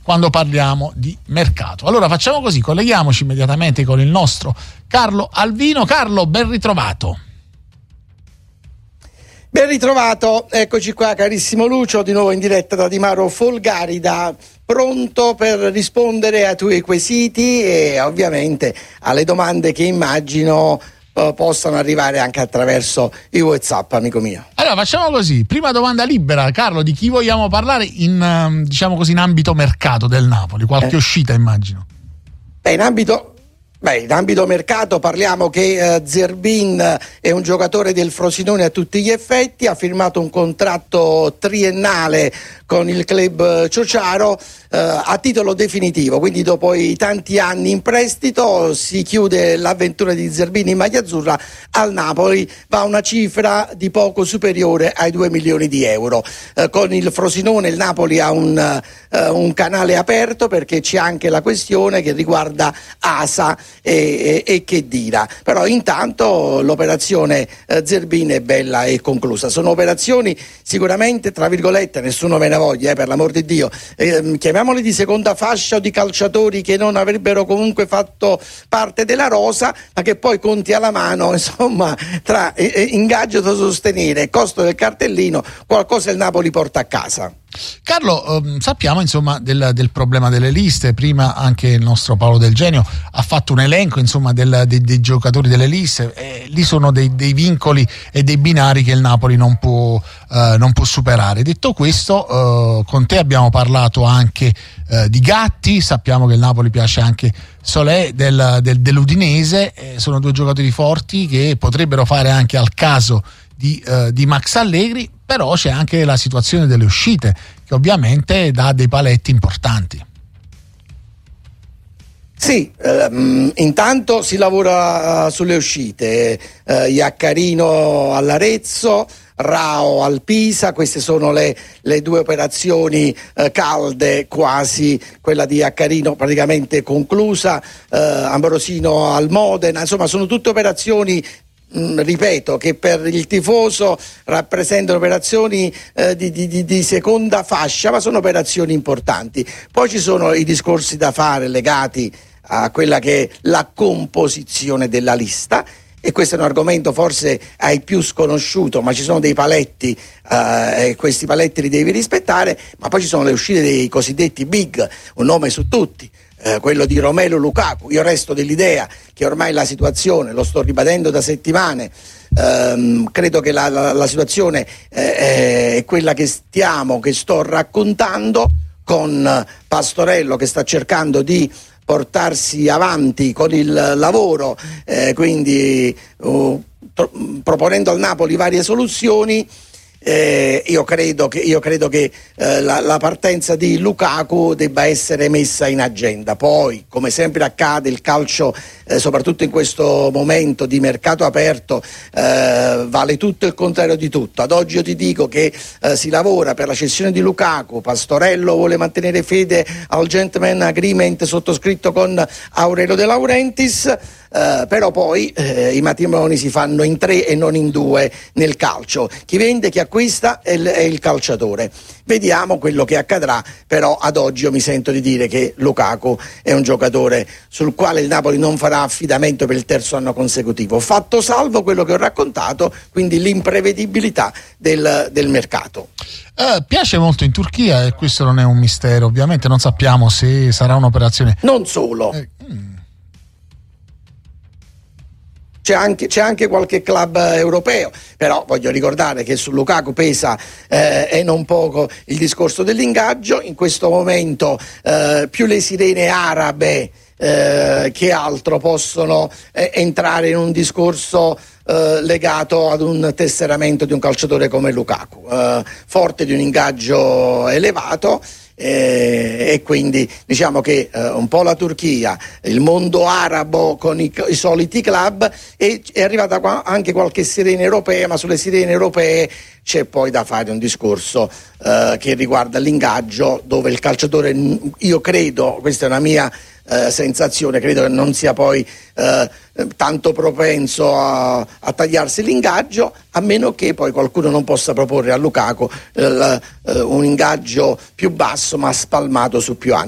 quando parliamo di mercato. Allora facciamo così, colleghiamoci immediatamente con il nostro Carlo Alvino. Carlo, ben ritrovato. Ben ritrovato, eccoci qua carissimo Lucio, di nuovo in diretta da Di Maro Folgarida, pronto per rispondere ai tuoi quesiti e ovviamente alle domande che immagino possano arrivare anche attraverso i WhatsApp, amico mio. Allora facciamo così, prima domanda libera, Carlo, di chi vogliamo parlare in, diciamo così, in ambito mercato del Napoli, qualche uscita immagino. In ambito mercato parliamo che Zerbin è un giocatore del Frosinone a tutti gli effetti, ha firmato un contratto triennale con il club Ciociaro a titolo definitivo, quindi dopo i tanti anni in prestito si chiude l'avventura di Zerbin in maglia azzurra. Al Napoli va una cifra di poco superiore ai 2 milioni di euro. Con il Frosinone il Napoli ha un canale aperto, perché c'è anche la questione che riguarda ASA e Khedira, però intanto l'operazione Zerbin è bella e conclusa. Sono operazioni sicuramente, tra virgolette, nessuno me ne voglia, per l'amor di Dio, chiamiamoli di seconda fascia o di calciatori che non avrebbero comunque fatto parte della rosa, ma che poi conti alla mano, insomma, tra ingaggio da sostenere e costo del cartellino, qualcosa il Napoli porta a casa. Carlo, sappiamo insomma del problema delle liste. Prima anche il nostro Paolo Del Genio ha fatto un elenco insomma dei giocatori delle liste, lì sono dei vincoli e dei binari che il Napoli non può superare. Detto questo, con te abbiamo parlato anche di Gatti, sappiamo che il Napoli piace anche Solé dell'Udinese, sono due giocatori forti che potrebbero fare anche al caso di Max Allegri, però c'è anche la situazione delle uscite che ovviamente dà dei paletti importanti. Sì, intanto si lavora sulle uscite, Iaccarino all'Arezzo, Rao al Pisa, queste sono le due operazioni calde quasi, quella di Iaccarino praticamente conclusa, Ambrosino al Modena, insomma sono tutte operazioni, ripeto, che per il tifoso rappresentano operazioni di seconda fascia, ma sono operazioni importanti. Poi ci sono i discorsi da fare legati a quella che è la composizione della lista, e questo è un argomento forse ai più sconosciuto, ma ci sono dei paletti e questi paletti li devi rispettare. Ma poi ci sono le uscite dei cosiddetti big, un nome su tutti, quello di Romelu Lukaku. Io resto dell'idea che ormai la situazione, lo sto ribadendo da settimane, credo che la situazione è quella che sto raccontando, con Pastorello che sta cercando di portarsi avanti con il lavoro, quindi proponendo al Napoli varie soluzioni. Io credo che la partenza di Lukaku debba essere messa in agenda. Poi, come sempre accade, il calcio, soprattutto in questo momento di mercato aperto, vale tutto e il contrario di tutto. Ad oggi io ti dico che si lavora per la cessione di Lukaku. Pastorello vuole mantenere fede al gentleman agreement sottoscritto con Aurelio De Laurentiis, però poi i matrimoni si fanno in 3 e non in 2 nel calcio. Chi vende, chi acquista è il calciatore. Vediamo quello che accadrà, però ad oggi io mi sento di dire che Lukaku è un giocatore sul quale il Napoli non farà affidamento per il terzo anno consecutivo, fatto salvo quello che ho raccontato, quindi l'imprevedibilità del mercato. Piace molto in Turchia e questo non è un mistero, ovviamente non sappiamo se sarà un'operazione. Non solo. C'è anche qualche club europeo, però voglio ricordare che su Lukaku pesa e non poco il discorso dell'ingaggio. In questo momento più le sirene arabe che altro possono entrare in un discorso legato ad un tesseramento di un calciatore come Lukaku, forte di un ingaggio elevato. E quindi diciamo che un po' la Turchia, il mondo arabo con i soliti club, e è arrivata anche qualche sirena europea, ma sulle sirene europee c'è poi da fare un discorso che riguarda l'ingaggio, dove il calciatore, io credo, questa è una mia sensazione, credo che non sia poi tanto propenso a tagliarsi l'ingaggio, a meno che poi qualcuno non possa proporre a Lukaku un ingaggio più basso ma spalmato su più anni.